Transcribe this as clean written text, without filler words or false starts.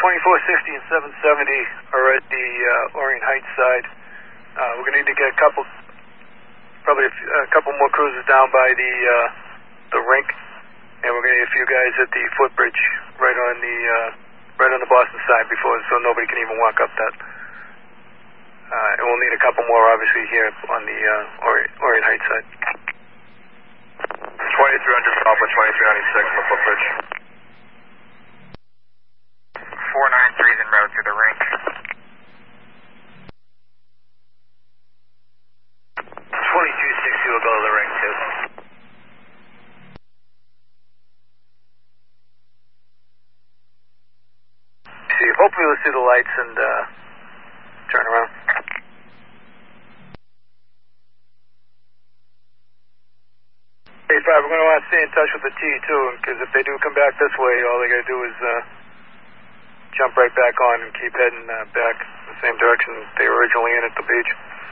2460 and 770 are at the Orient Heights side. We're going to need to get probably a couple more cruisers down by the rink, and we're going to need a few guys at the footbridge right on the Boston side so nobody can even walk up that. And we'll need a couple more obviously here on the Orient Heights side. 2300 south of 2396 on the footbridge. 493's en route to the rink. 2260 will go to the rink too. See, hopefully we'll see the lights and turn around. Hey, 5, we're going to want to stay in touch with the T2, because if they do come back this way, all they got to do is jump right back on and keep heading back in the same direction they were originally in at the beach.